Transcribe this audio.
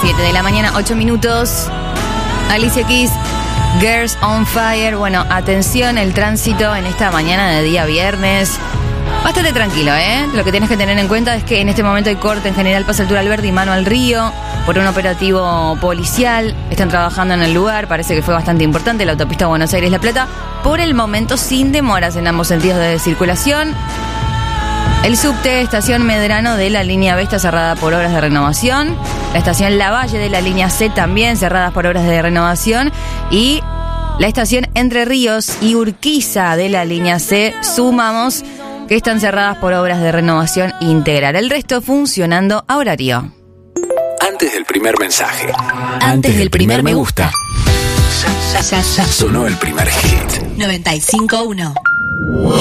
7 de la mañana, 8 minutos. Alicia Keys, Girls on Fire. Bueno, atención, el tránsito en esta mañana de día viernes. Bastante tranquilo, ¿eh? Lo que tienes que tener en cuenta es que en este momento hay corte en General Paz Altura Alberdi y Mano al Río por un operativo policial. Están trabajando en el lugar, parece que fue bastante importante, la autopista Buenos Aires-La Plata. Por el momento sin demoras en ambos sentidos de circulación. El subte estación Medrano de la línea B está cerrada por obras de renovación. La estación Lavalle de la línea C también cerradas por obras de renovación. Y la estación Entre Ríos y Urquiza de la línea C, sumamos que están cerradas por obras de renovación integral. El resto funcionando a horario. Antes del primer mensaje. Antes del primer me gusta. Sonó el primer hit. 95.1.